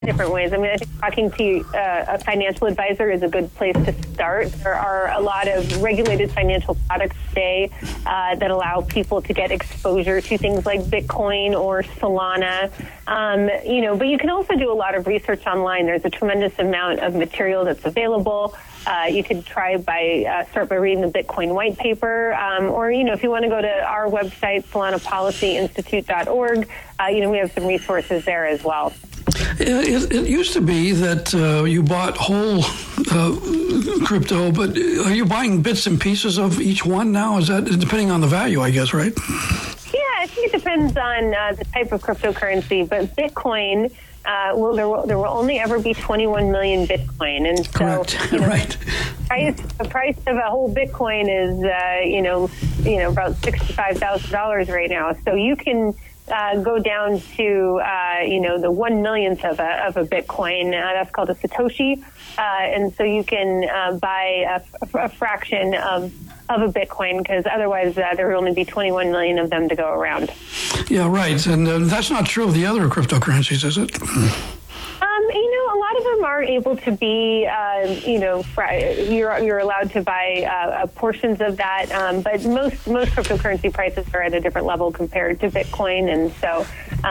different ways. I mean, I think talking to a financial advisor is a good place to start. There are a lot of regulated financial products today that allow people to get exposure to things like Bitcoin or Solana. But you can also do a lot of research online. There's a tremendous amount of material that's available. You could start by reading the Bitcoin white paper, or if you want to go to our website, SolanaPolicyInstitute.org, we have some resources there as well. It used to be that you bought whole crypto, but are you buying bits and pieces of each one now? Is that depending on the value, I guess, right? Yeah, I think it depends on the type of cryptocurrency, but Bitcoin, there will only ever be 21 million Bitcoin, and so correct. Right. The price of a whole Bitcoin is about $65,000 right now. So you can go down to the 1/1,000,000th of a Bitcoin. That's called a Satoshi, and so you can buy a fraction of a Bitcoin, because otherwise there would only be 21 million of them to go around. Yeah, right. And that's not true of the other cryptocurrencies, is it? A lot of them are able to be, you're allowed to buy portions of that, but most cryptocurrency prices are at a different level compared to Bitcoin, and so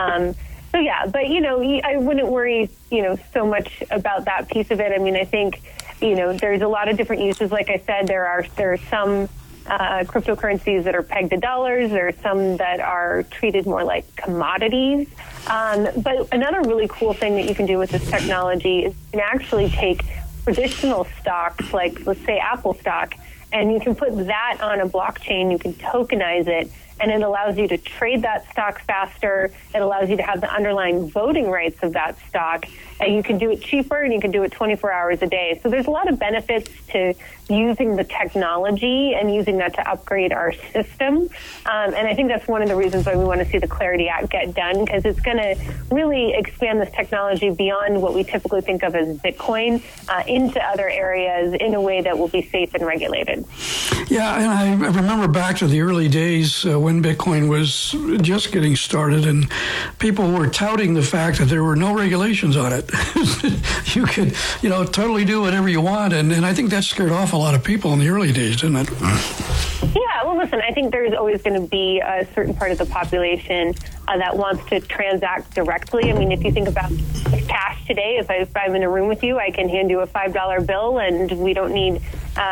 yeah. But I wouldn't worry, so much about that piece of it. I mean, I think, there's a lot of different uses. Like I said, there are some cryptocurrencies that are pegged to dollars. There are some that are treated more like commodities. But another really cool thing that you can do with this technology is you can actually take traditional stocks, like let's say Apple stock, and you can put that on a blockchain. You can tokenize it, and it allows you to trade that stock faster. It allows you to have the underlying voting rights of that stock, and you can do it cheaper, and you can do it 24 hours a day. So there's a lot of benefits to using the technology and using that to upgrade our system. And I think that's one of the reasons why we want to see the Clarity Act get done, because it's going to really expand this technology beyond what we typically think of as Bitcoin into other areas in a way that will be safe and regulated. Yeah, and I remember back to the early days when Bitcoin was just getting started, and people were touting the fact that there were no regulations on it. You could, totally do whatever you want, and I think that scared off a lot of people in the early days, didn't it? Yeah, well, listen, I think there's always going to be a certain part of the population that wants to transact directly. I mean, if you think about cash today, if I'm in a room with you, I can hand you a $5 bill, and we don't need,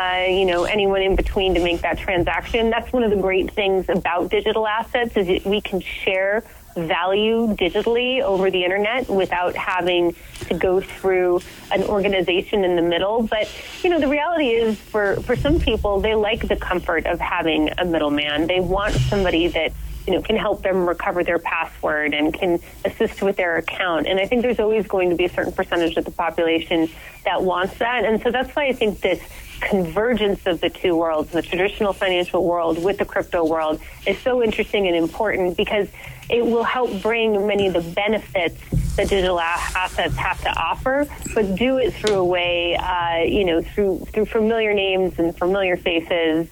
anyone in between to make that transaction. That's one of the great things about digital assets, is that we can share value digitally over the internet without having to go through an organization in the middle. But, the reality is for some people, they like the comfort of having a middleman. They want somebody that, can help them recover their password and can assist with their account. And I think there's always going to be a certain percentage of the population that wants that. And so that's why I think this convergence of the two worlds, the traditional financial world with the crypto world, is so interesting and important, because it will help bring many of the benefits that digital assets have to offer, but do it through a way, through familiar names and familiar faces,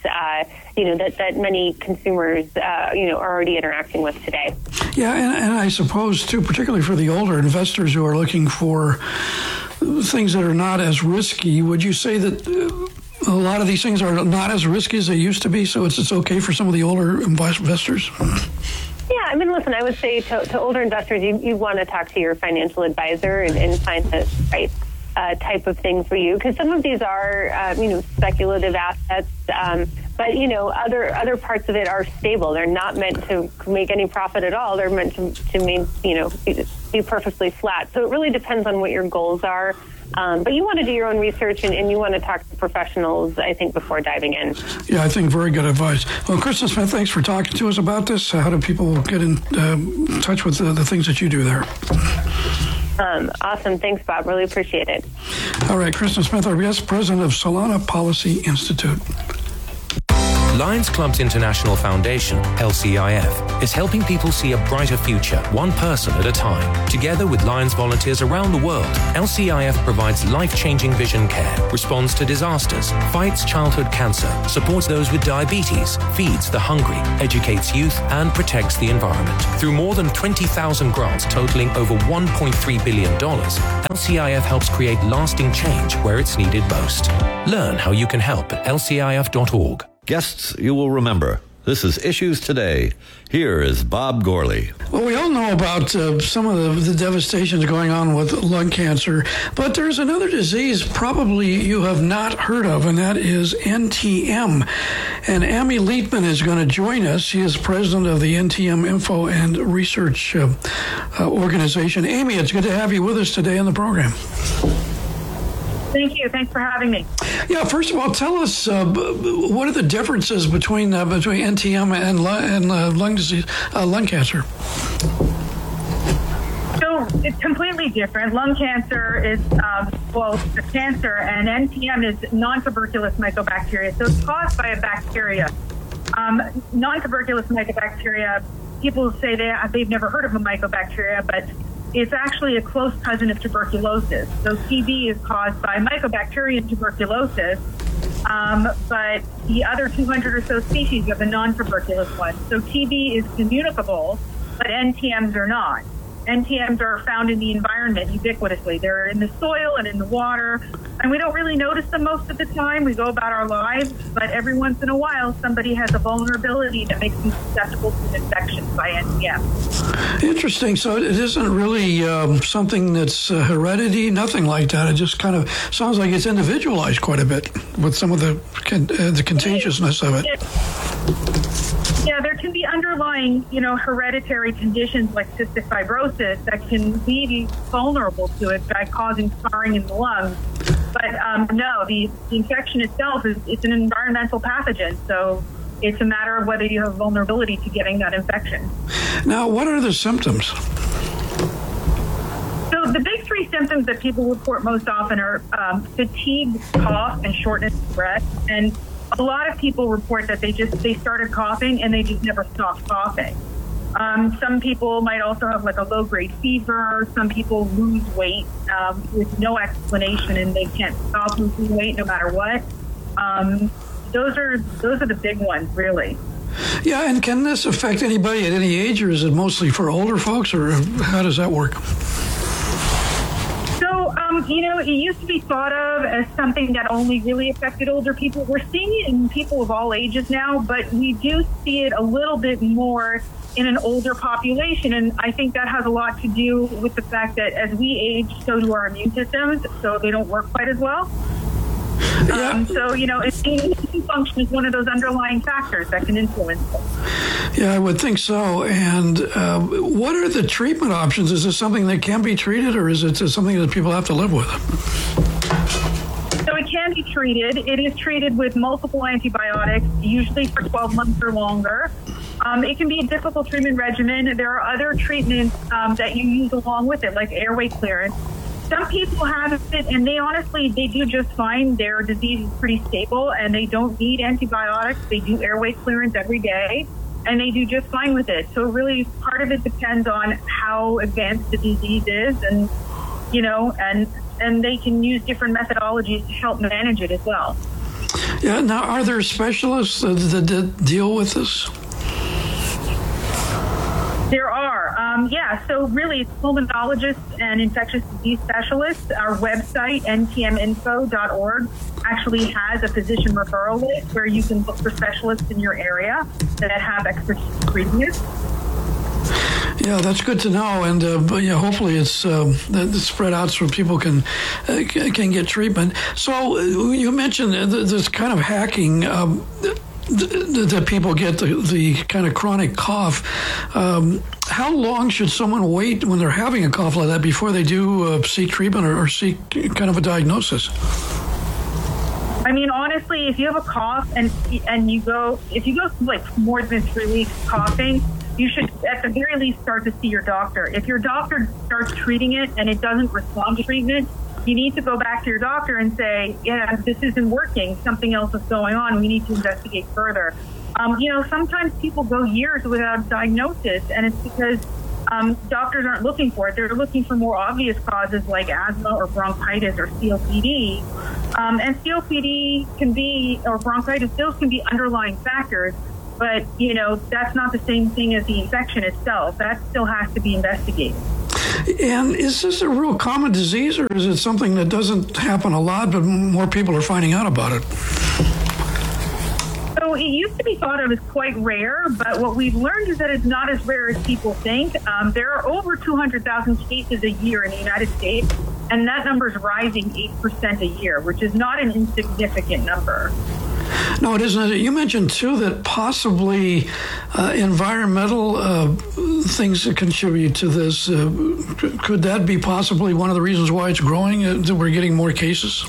that many consumers, are already interacting with today. Yeah, and I suppose, too, particularly for the older investors who are looking for things that are not as risky, would you say that a lot of these things are not as risky as they used to be, so it's okay for some of the older investors? Yeah, I mean, listen, I would say to older investors, you want to talk to your financial advisor and find the right type of thing for you, because some of these are, speculative assets, but other parts of it are stable. They're not meant to make any profit at all. They're meant to be perfectly flat. So it really depends on what your goals are. But you want to do your own research, and you want to talk to professionals, I think, before diving in. Yeah, I think very good advice. Well, Kristen Smith, thanks for talking to us about this. How do people get in touch with the things that you do there? Awesome. Thanks, Bob. Really appreciate it. All right. Kristen Smith, our guest, president of Solana Policy Institute. Lions Clubs International Foundation, LCIF, is helping people see a brighter future, one person at a time. Together with Lions volunteers around the world, LCIF provides life-changing vision care, responds to disasters, fights childhood cancer, supports those with diabetes, feeds the hungry, educates youth, and protects the environment. Through more than 20,000 grants totaling over $1.3 billion, LCIF helps create lasting change where it's needed most. Learn how you can help at lcif.org. Guests you will remember. This is Issues Today. Here is Bob Gourley. Well, we all know about some of the devastations going on with lung cancer, but there's another disease probably you have not heard of, and that is NTM. And Amy Leitman is going to join us. She is president of the NTM Info and Research Organization. Amy, it's good to have you with us today on the program. Thank you. Thanks for having me. Yeah, first of all, tell us what are the differences between NTM and lung disease, lung cancer? So it's completely different. Lung cancer is, a cancer, and NTM is non-tuberculous mycobacteria. So it's caused by a bacteria. Non-tuberculous mycobacteria, people say they've never heard of a mycobacteria, but it's actually a close cousin of tuberculosis. So TB is caused by Mycobacterium tuberculosis, but the other 200 or so species are the non-tuberculous ones. So TB is communicable, but NTMs are not. NTMs are found in the environment ubiquitously. They're in the soil and in the water, and we don't really notice them most of the time. We go about our lives, but every once in a while, somebody has a vulnerability that makes them susceptible to an infection by NTM. Interesting. So it isn't really something that's heredity, nothing like that. It just kind of sounds like it's individualized quite a bit with some of the contagiousness of it. Yeah, there can be underlying, hereditary conditions like cystic fibrosis that can leave you vulnerable to it by causing scarring in the lungs. But no, the infection itself it's an environmental pathogen, so it's a matter of whether you have vulnerability to getting that infection. Now, what are the symptoms? So the big three symptoms that people report most often are fatigue, cough, and shortness of breath. And a lot of people report that they started coughing and they just never stopped coughing. Some people might also have like a low-grade fever. Some people lose weight with no explanation, and they can't stop losing weight no matter what. Those are the big ones, really. Yeah, and can this affect anybody at any age, or is it mostly for older folks, or how does that work? So, it used to be thought of as something that only really affected older people. We're seeing it in people of all ages now, but we do see it a little bit more in an older population. And I think that has a lot to do with the fact that as we age, so do our immune systems, so they don't work quite as well. Yeah. Immune function is one of those underlying factors that can influence it. Yeah, I would think so. And what are the treatment options? Is this something that can be treated, or is it something that people have to live with? So it can be treated. It is treated with multiple antibiotics, usually for 12 months or longer. It can be a difficult treatment regimen. There are other treatments that you use along with it, like airway clearance. Some people have it, and they do just fine. Their disease is pretty stable, and they don't need antibiotics. They do airway clearance every day, and they do just fine with it. So really, part of it depends on how advanced the disease is, and and they can use different methodologies to help manage it as well. Yeah. Now, are there specialists that deal with this? There are. So really, it's pulmonologists and infectious disease specialists. Our website, ntminfo.org, actually has a physician referral list where you can look for specialists in your area that have expertise in treating it. Yeah, that's good to know, and hopefully it's spread out so people can get treatment. So you mentioned this kind of hacking that people get, the kind of chronic cough. How long should someone wait when they're having a cough like that before they do seek treatment or seek kind of a diagnosis? I mean, honestly, if you have a cough and if you go like more than 3 weeks coughing, you should at the very least start to see your doctor. If your doctor starts treating it and it doesn't respond to treatment, you need to go back to your doctor and say, yeah, this isn't working. Something else is going on. We need to investigate further. Sometimes people go years without a diagnosis, and it's because doctors aren't looking for it. They're looking for more obvious causes like asthma or bronchitis or COPD. And COPD can be, or bronchitis, those can be underlying factors. But, that's not the same thing as the infection itself. That still has to be investigated. And is this a real common disease, or is it something that doesn't happen a lot, but more people are finding out about it? So it used to be thought of as quite rare, but what we've learned is that it's not as rare as people think. There are over 200,000 cases a year in the United States, and that number is rising 8% a year, which is not an insignificant number. No, it isn't. You mentioned, too, that possibly environmental things that contribute to this. Could that be possibly one of the reasons why it's growing, that we're getting more cases?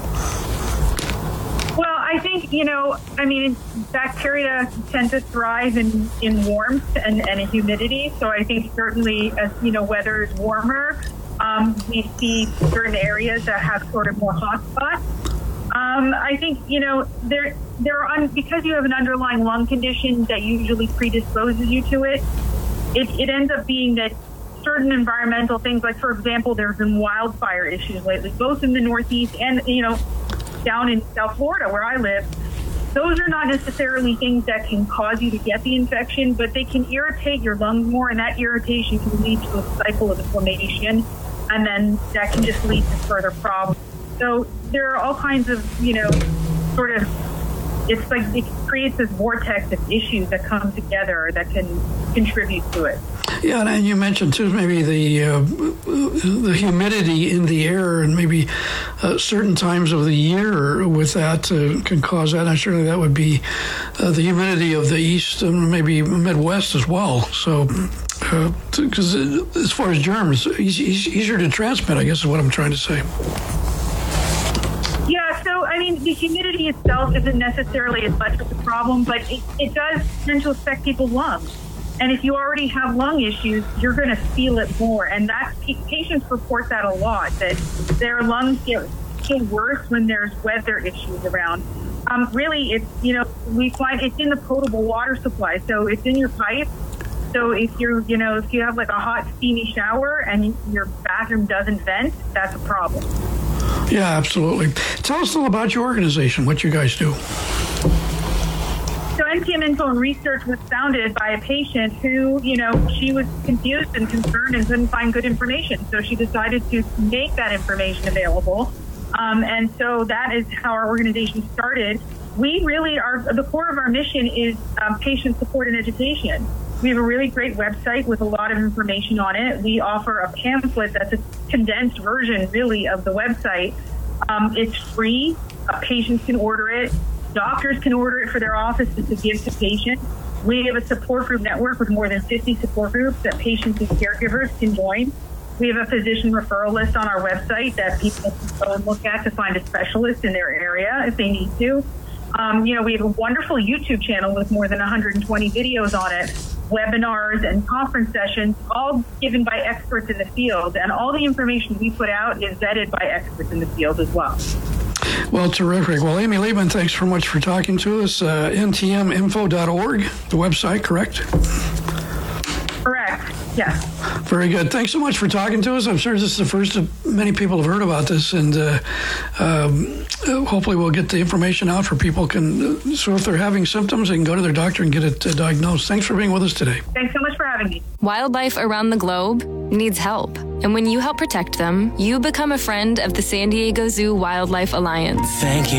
Well, I think, bacteria tend to thrive in warmth and in humidity. So I think certainly as, weather is warmer, we see certain areas that have sort of more hot spots. I think, because you have an underlying lung condition that usually predisposes you to it, it ends up being that certain environmental things, like, for example, there have been wildfire issues lately, both in the Northeast and, down in South Florida where I live. Those are not necessarily things that can cause you to get the infection, but they can irritate your lungs more, and that irritation can lead to a cycle of inflammation, and then that can just lead to further problems. So there are all kinds of, it's like it creates this vortex of issues that come together that can contribute to it. Yeah, and you mentioned, too, maybe the humidity in the air, and maybe certain times of the year with that can cause that. And surely that would be the humidity of the East and maybe Midwest as well. So, because as far as germs, easier to transmit, I guess is what I'm trying to say. Yeah, so, the humidity itself isn't necessarily as much of a problem, but it does tend to affect people's lungs. And if you already have lung issues, you're going to feel it more. And patients report that a lot, that their lungs get worse when there's weather issues around. Really, it's, we find it's in the potable water supply. So it's in your pipe. So if if you have like a hot, steamy shower and your bathroom doesn't vent, that's a problem. Yeah, absolutely. Tell us a little about your organization, what you guys do. So NTM Info and Research was founded by a patient who, she was confused and concerned and couldn't find good information. So she decided to make that information available. And so that is how our organization started. We really are, the core of our mission is patient support and education. We have a really great website with a lot of information on it. We offer a pamphlet that's a condensed version, really, of the website. It's free. Patients can order it. Doctors can order it for their offices to give to patients. We have a support group network with more than 50 support groups that patients and caregivers can join. We have a physician referral list on our website that people can go and look at to find a specialist in their area if they need to. We have a wonderful YouTube channel with more than 120 videos on it, webinars and conference sessions, all given by experts in the field. And all the information we put out is vetted by experts in the field as well. Well, terrific. Well, Amy Liebman, thanks so much for talking to us. ntminfo.org, the website, correct? Correct. Yes. Very good. Thanks so much for talking to us. I'm sure this is the first of many people have heard about this, and hopefully we'll get the information out for people so if they're having symptoms, they can go to their doctor and get it diagnosed. Thanks for being with us today. Thanks so much for having me. Wildlife around the globe needs help. And when you help protect them, you become a friend of the San Diego Zoo Wildlife Alliance. Thank you